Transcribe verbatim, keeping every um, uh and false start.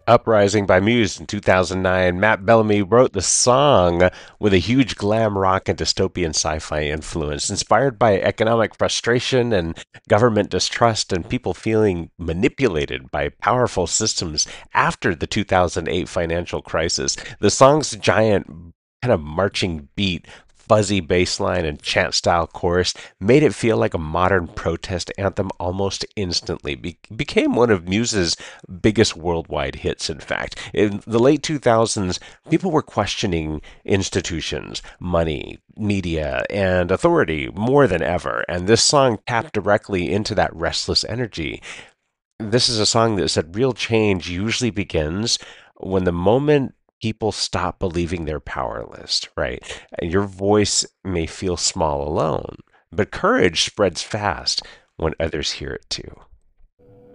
Uprising by Muse in two thousand nine. Matt Bellamy wrote the song with a huge glam rock and dystopian sci fi influence, inspired by economic frustration and government distrust and people feeling manipulated by powerful systems after the two thousand eight financial crisis. The song's giant kind of marching beat, fuzzy bass line, and chant style chorus made it feel like a modern protest anthem almost instantly. Be- became one of Muse's biggest worldwide hits, in fact. In the late two thousands, people were questioning institutions, money, media, and authority more than ever, and this song tapped directly into that restless energy. This is a song that said real change usually begins when the moment people stop believing they're powerless, right? Your voice may feel small alone, but courage spreads fast when others hear it too.